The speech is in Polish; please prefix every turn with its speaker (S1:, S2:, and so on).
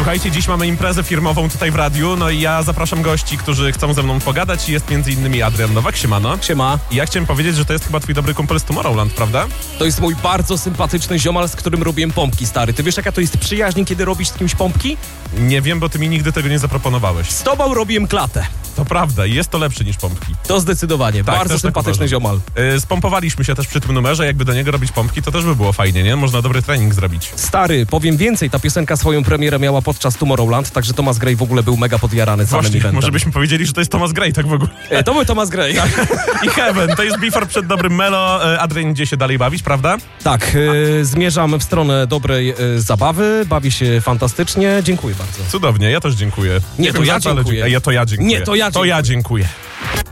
S1: Słuchajcie, dziś mamy imprezę firmową tutaj w radiu, no i ja zapraszam gości, którzy chcą ze mną pogadać i jest m.in. Adrian Nowak, siemano.
S2: Siema.
S1: I ja chciałem powiedzieć, że to jest chyba twój dobry kumpel z Tomorrowland, prawda?
S2: To jest mój bardzo sympatyczny ziomal, z którym robiłem pompki, stary. Ty wiesz, jaka to jest przyjaźń, kiedy robisz z kimś pompki?
S1: Nie wiem, bo ty mi nigdy tego nie zaproponowałeś.
S2: Z tobą robiłem klatę.
S1: To prawda i jest to lepsze niż pompki.
S2: To zdecydowanie.
S1: Tak,
S2: Bardzo
S1: też tak
S2: sympatyczny
S1: uważam.
S2: ziomal.
S1: Spompowaliśmy się też przy tym numerze, jakby do niego robić pompki, to też by było fajnie, nie? Można dobry trening zrobić.
S2: Stary, powiem więcej, ta piosenka swoją premierę miała podczas Tomorrowland, także Thomas Gray w ogóle był mega podjarany samym
S1: Właśnie,
S2: eventem.
S1: może byśmy powiedzieli, że to jest Thomas Gray, tak w ogóle.
S2: To był Thomas Gray.
S1: I Heaven, to jest before przed dobrym Melo. Adrian idzie się dalej bawić, prawda?
S2: Tak, zmierzam w stronę dobrej zabawy, bawi się fantastycznie, dziękuję bardzo.
S1: Cudownie, ja też dziękuję.
S2: Nie, to
S1: wiem
S2: ja
S1: za co, ale
S2: dziękuję.
S1: to ja dziękuję.
S2: Nie, to ja
S1: To ja dziękuję.